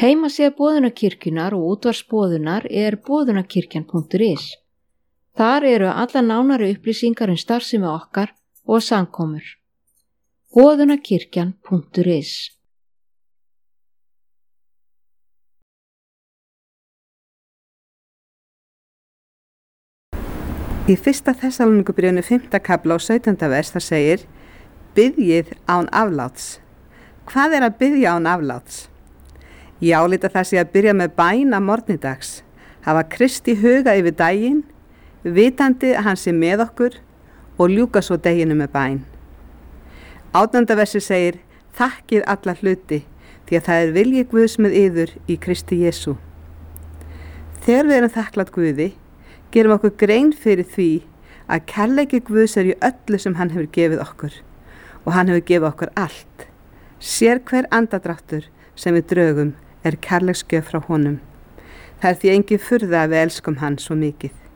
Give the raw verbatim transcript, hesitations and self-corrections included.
Heimasíða Boðunarkirkjunnar og útvarpsboðunar er boðunarkirkjan punktur is. Þar eru alla nánari upplýsingar um starfsemi okkar og samkomur. boðunarkirkjan punktur is. Í fyrsta Þessalóníkubréfinu fimmta kafla og sautjánda vers þar segir: Biðjið án afláts. Hvað er að biðja án afláts? Ég álíta það sé að byrja með bæn að morgnidags, hafa Kristi huga yfir daginn, vitandi að hann sé með okkur og ljúka svo deginu með bæn. Átjánda versi segir: Þakkið alla hluti, því að það er vilji Guðs með yður í Kristi Jesú. Þegar við erum þakklátt Guði, gerum okkur grein fyrir því að kærleiki Guðs er í öllu sem hann hefur gefið okkur og hann hefur gefið okkur allt. Sér hver andadráttur sem við drögum er kærleiksgjöf frá honum. Það er því engin furða að við elskum hann svo mikið.